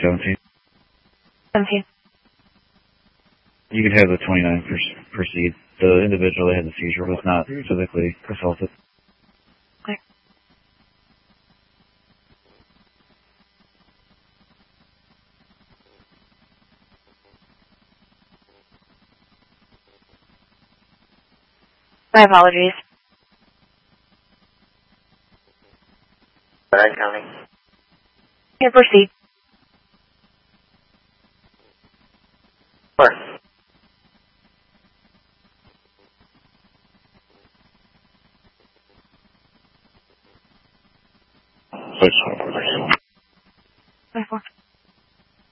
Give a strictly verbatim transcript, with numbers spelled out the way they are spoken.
seventeen. seventeen. You can have the twenty-nine proceed. The individual that had the seizure was not physically assaulted. Okay. My apologies. Bryan County. You can proceed. Sure. Six,